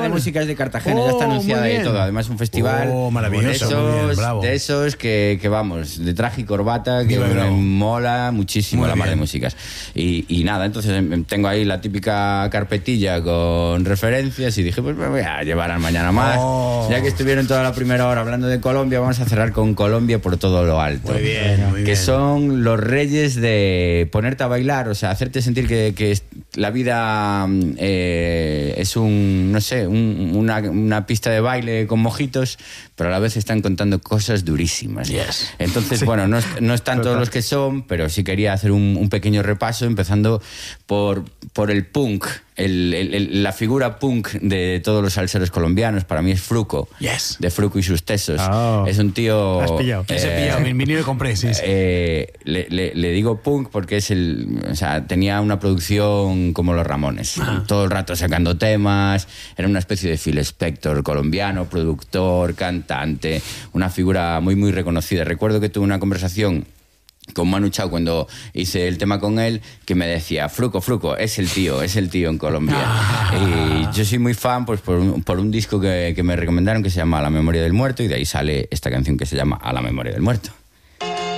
Música es de Cartagena, ya está anunciada y todo. Además, un festival maravilloso, de esos que vamos, de traje y corbata, que me mola muchísimo la mar de músicas. Y nada, entonces tengo ahí la típica carpetilla con referencias y dije, pues me voy a llevar al Mañana Más. Ya que estuvieron toda la primera hora hablando de Colombia, vamos a cerrar con Colombia por todo lo alto. Muy bien. Que son los reyes de ponerte a bailar, o sea, hacerte sentir que la vida es una pista de baile con mojitos, pero a la vez están contando cosas durísimas. Yes. Entonces, bueno, no están todos los que son, pero sí quería hacer un pequeño repaso, empezando por el punk. La figura punk de todos los salseros colombianos para mí es Fruco. Yes. De Fruco y sus tesos. Es un tío... Has pillado. Ese pillado, vine y lo compré, sí. Le digo punk porque tenía una producción como los Ramones. Todo el rato sacando temas. Era una especie de Phil Spector colombiano, productor, cantante. Una figura muy, muy reconocida. Recuerdo que tuve una conversación con Manu Chao cuando hice el tema con él, que me decía, Fruco, es el tío en Colombia. Y yo soy muy fan pues por un disco que me recomendaron que se llama A la memoria del muerto, y de ahí sale esta canción que se llama A la memoria del muerto.